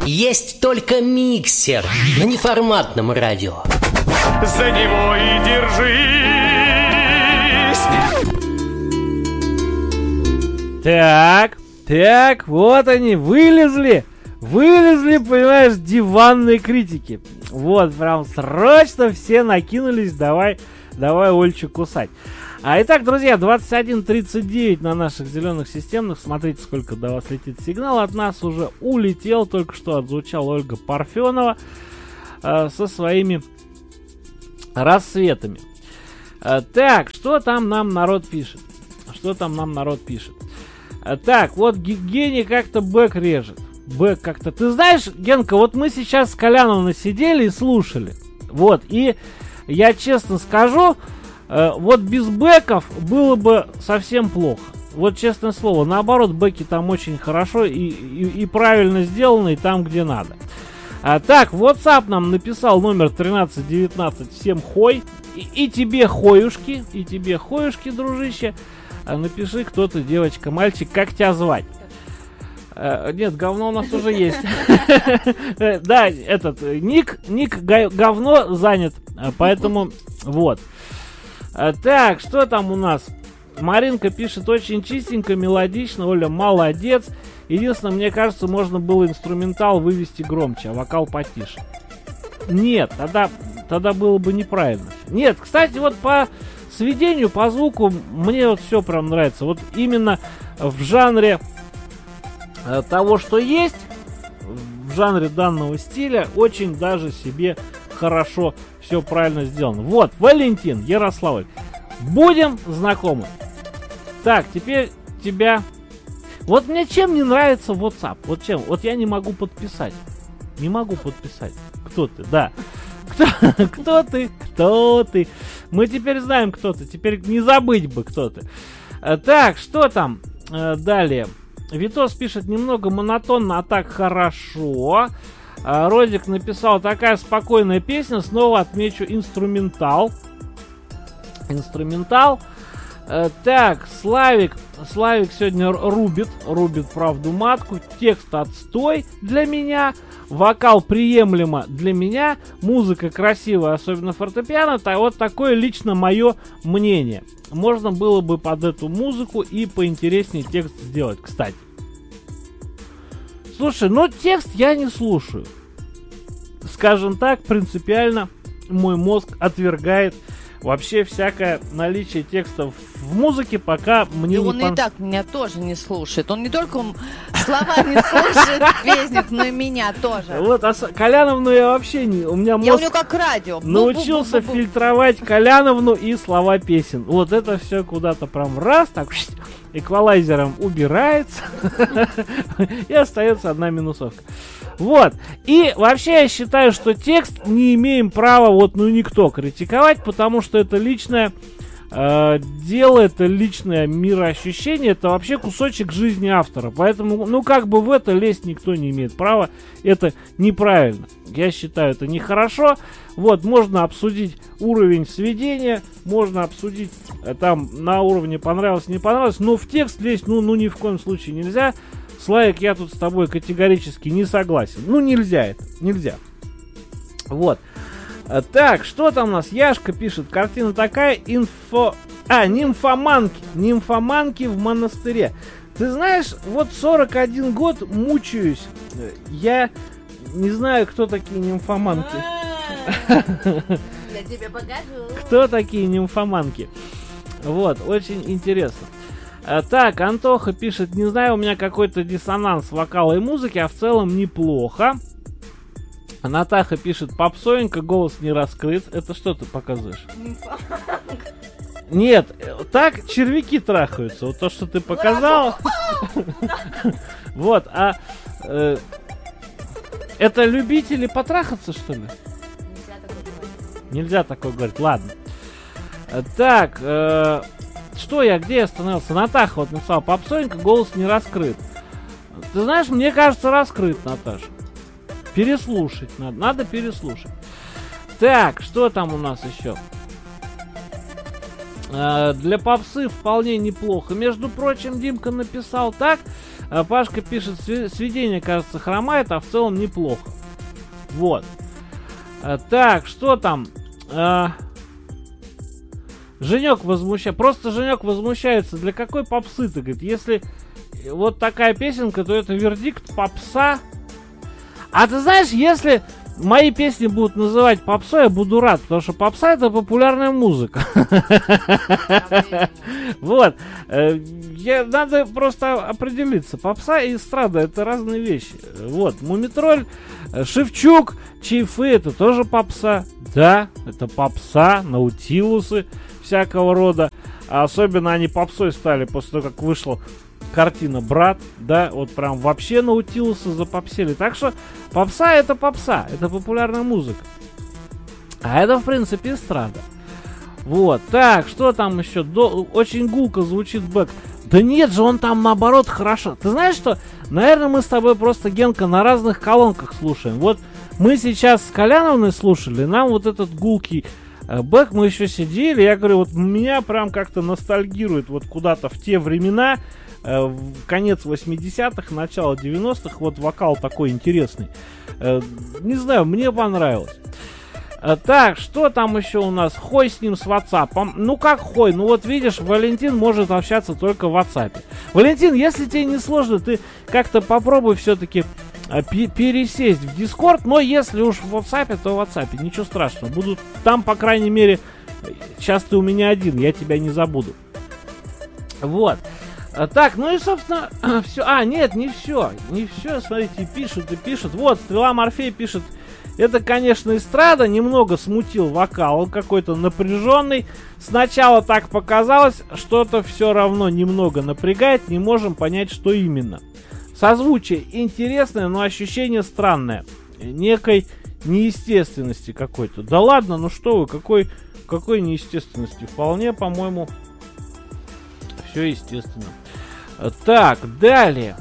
Есть только миксер на неформатном радио. За него и держись. Так, вот они, вылезли, понимаешь, диванные критики. Вот, прям срочно все накинулись, давай Ольчу кусать. Итак, друзья, 21:39 на наших зеленых системных. Смотрите, сколько до вас летит сигнал. От нас уже улетел, только что отзвучала Ольга Парфенова со своими рассветами. Так, что там нам народ пишет? Так, вот Гений как-то бэк режет. Бэк как-то. Ты знаешь, Генка, вот мы сейчас с Коляновной сидели и слушали. Вот, и я честно скажу, вот без бэков было бы совсем плохо. Вот честное слово, наоборот, бэки там очень хорошо и правильно сделаны, и там, где надо. Так, WhatsApp нам написал номер 1319, всем хой. И тебе хоюшки, дружище. Напиши, кто ты, девочка, мальчик, как тебя звать? Нет, говно у нас уже есть. Да, этот ник говно занят, поэтому вот. Так, что там у нас? Маринка пишет: очень чистенько, мелодично, Оля, молодец. Единственное, мне кажется, можно было инструментал вывести громче, а вокал потише. Нет, тогда было бы неправильно. Нет, кстати, вот по сведению, по звуку мне вот все прям нравится. Вот именно в жанре того, что есть, в жанре данного стиля, очень даже себе хорошо все правильно сделано. Вот, Валентин Ярославль, будем знакомы. Так, теперь тебя... Вот мне чем не нравится WhatsApp? Вот чем? Вот я не могу подписать. Кто ты? Да. Кто ты? Мы теперь знаем, кто ты. Теперь не забыть бы, кто ты. Так, что там далее? Витос пишет: немного монотонно, а так хорошо. Родик написал: такая спокойная песня. Снова отмечу инструментал. Так, Славик сегодня рубит правду матку. Текст отстой для меня. Вокал приемлемо для меня. Музыка красивая, особенно фортепиано. Вот такое лично мое мнение. Можно было бы под эту музыку и поинтереснее текст сделать, кстати. Слушай, текст я не слушаю. Скажем так, принципиально мой мозг отвергает вообще всякое наличие текстов в музыке, пока мне он и так меня тоже не слушает. Он не только слова не слушает, вестник, но и меня тоже. Вот, а Коляновну я вообще не... У меня мозг я у него как радио. Научился фильтровать Коляновну и слова песен. Вот это все куда-то прям раз, так, эквалайзером убирается. И остается одна минусовка. Вот. И вообще я считаю, что текст не имеем права никто критиковать, потому что это личное дело, это личное мироощущение, это вообще кусочек жизни автора. Поэтому, в это лезть никто не имеет права. Это неправильно. Я считаю, это нехорошо. Вот, можно обсудить уровень сведения, можно обсудить там на уровне понравилось, не понравилось, но в текст лезть, ни в коем случае нельзя. Славик, я тут с тобой категорически не согласен. Нельзя это. Нельзя. Вот. Так, что там у нас? Яшка пишет: картина такая, нимфоманки в монастыре. Ты знаешь, 41 год мучаюсь. Я не знаю, кто такие нимфоманки. Я тебе покажу. Кто такие нимфоманки? Вот, очень интересно. Так, Антоха пишет: не знаю, у меня какой-то диссонанс вокала и музыки, а в целом неплохо. Натаха пишет: попсовенько, голос не раскрыт. Это что ты показываешь? Нет, так червяки трахаются. Вот то, что ты показал. Вот, это любители потрахаться, что ли? Нельзя такое говорить. Ладно. Так, где я остановился? Натаха написала: попсовенько, голос не раскрыт. Ты знаешь, мне кажется, раскрыт, Наташа. Переслушать надо переслушать. Так, что там у нас еще? Для попсы вполне неплохо. Между прочим, Димка написал так. Пашка пишет, сведение, кажется, хромает, а в целом неплохо. Вот. Так, что там? Женек возмущается. Просто Женек возмущается. Для какой попсы ты, говорит? Если вот такая песенка, то это вердикт попса. А ты знаешь, если мои песни будут называть попсой, я буду рад, потому что попса — это популярная музыка. Вот. Надо просто определиться. Попса и эстрада — это разные вещи. Вот. Мумитроль, Шевчук, Чайфы — это тоже попса. Да, это попса, наутилусы всякого рода. А особенно они попсой стали после того, как вышла картина «Брат», да, вот прям вообще наутилусы запопсели. Так что попса — это популярная музыка. А это, в принципе, эстрада. Вот, так, что там еще? Очень гулко звучит бэк. Да нет же, он там наоборот хорошо. Ты знаешь что? Наверное, мы с тобой просто, Генка, на разных колонках слушаем. Вот мы сейчас с Коляновной слушали, нам вот этот гулкий бэк, мы еще сидели, я говорю, вот меня прям как-то ностальгирует вот куда-то в те времена, конец 80-х, начало 90-х, вот вокал такой интересный. Не знаю, мне понравилось. Так, что там еще у нас? Хой с ним с WhatsApp. Ну как хой? Ну вот видишь, Валентин может общаться только в WhatsApp. Валентин, если тебе не сложно, ты как-то попробуй все-таки пересесть в Discord. Но если уж в WhatsApp, то в WhatsApp. Ничего страшного. Будут там, по крайней мере, сейчас ты у меня один, я тебя не забуду. Вот. Так, ну и, собственно, все. Нет, не все. Не все, смотрите, пишут и пишут. Вот, Стрела Морфей пишет. Это, конечно, эстрада, немного смутил вокал, он какой-то напряженный. Сначала так показалось, что-то все равно немного напрягает, не можем понять, что именно. Созвучие интересное, но ощущение странное. Некой неестественности какой-то. Да ладно, ну что вы, какой неестественности? Вполне, по-моему, все естественно. Так, далее.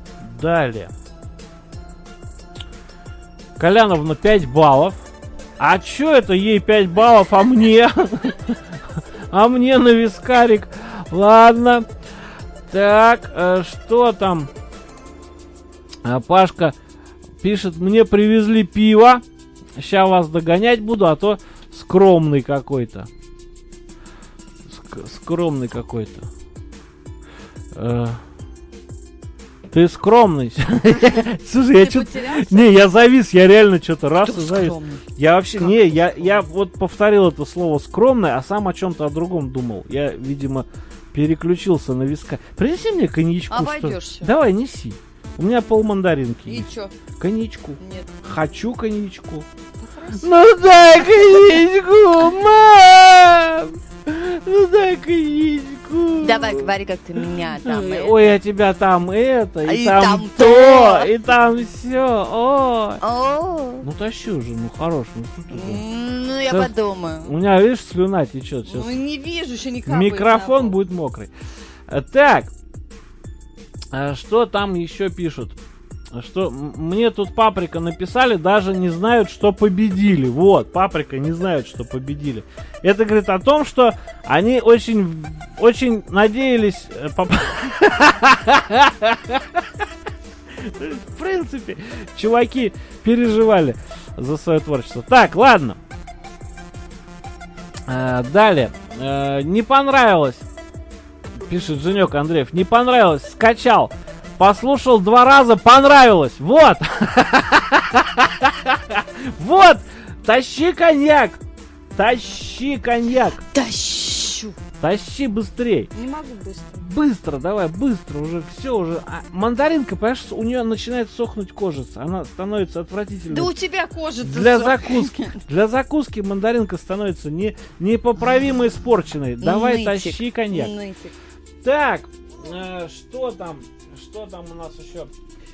Коляновна 5 баллов. А чё это ей 5 баллов, а мне? А мне на вискарик. Ладно. Так, что там? Пашка пишет, мне привезли пиво. Сейчас вас догонять буду, а то скромный какой-то. Скромный какой-то. Ты скромный. Слушай, я что-то... Не, я завис, я реально что-то раз и завис. Я вообще... Не, я вот повторил это слово скромное, а сам о чем-то о другом думал. Я, видимо, переключился на виска. Принеси мне коньячку. Обойдешься. Давай, неси. У меня полмандаринки. И чё? Коньячку. Нет. Хочу коньячку. Ну дай коньячку, мам! Ну дай коньячку. Давай, говори, как ты меня там. Ой, я тебя там это, и там там то, то, и там все. Ой. О, Ну тащи уже, ну хорош. Ну, что ты там? ну я Сейчас подумаю. У меня, видишь, слюна течет сейчас. Ну не вижу, еще не капает. Микрофон на пол. будет мокрый. Так. Что там еще пишут? Что мне тут Паприка написали, даже не знают, что победили. Вот, Паприка не знают, что победили. Это говорит о том, что они очень, очень надеялись... В принципе, чуваки переживали за свое творчество. Так, ладно. Далее. Не понравилось. Пишет Женек Андреев. Не понравилось. Скачал. Послушал 2 раза, понравилось. Вот. Вот. Тащи коньяк. Тащи коньяк. Тащу. Тащи быстрей. Не могу быстро. Быстро, давай, быстро. Уже все, уже. Мандаринка, понимаешь, у нее начинает сохнуть кожица. Она становится отвратительной. Да у тебя кожа. Для закуски. Для закуски мандаринка становится непоправимо испорченной. Давай, Нытик. тащи коньяк. Нытик. Так, что там? Что там у нас еще?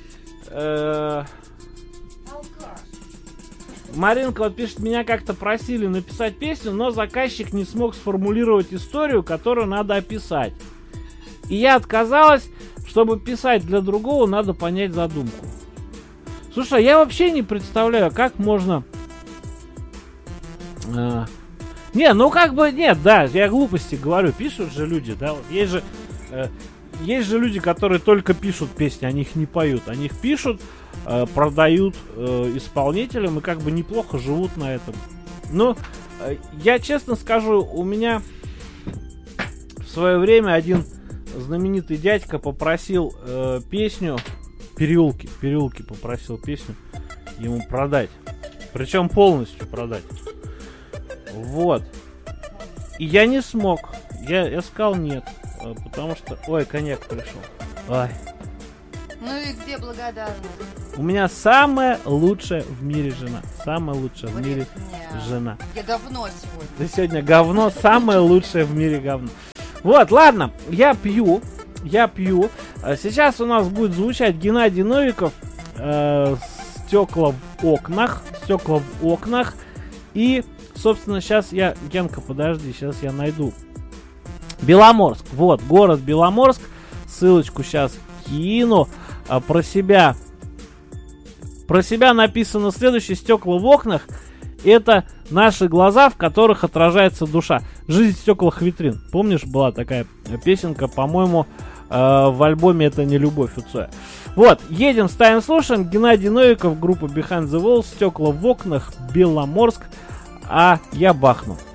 Маринка вот пишет, меня как-то просили написать песню, но заказчик не смог сформулировать историю, которую надо описать. И я отказалась, чтобы писать для другого, надо понять задумку. Слушай, я вообще не представляю, как можно... Не, ну как бы, нет, да, я глупости говорю, пишут же люди, да, вот есть же... есть же люди, которые только пишут песни, они их не поют. Они их пишут, продают исполнителям и как бы неплохо живут на этом. Но я честно скажу, у меня в свое время один знаменитый дядька попросил песню, переулки попросил песню ему продать. Причем полностью продать. Вот. И я не смог. Я сказал нет. Потому что... Ой, коньяк пришел. Ой. Ну и где благодарность? У меня самая лучшая в мире жена. Самая лучшая в мире жена. Я говно сегодня. Ты сегодня говно, самое лучшее в мире говно. Вот, ладно, я пью. Сейчас у нас будет звучать Геннадий Новиков, «Стекла в окнах». И, собственно, сейчас я... Генка, подожди, сейчас я найду. Беломорск. Вот, город Беломорск. Ссылочку сейчас кину. Про себя написано следующее. «Стекла в окнах» — это наши глаза, в которых отражается душа. «Жизнь в стеклах витрин». Помнишь, была такая песенка, по-моему, в альбоме «Это не любовь» у Цоя. Вот, едем, ставим, слушаем. Геннадий Новиков, группа Behind the Walls, «Стекла в окнах», Беломорск. А я бахну.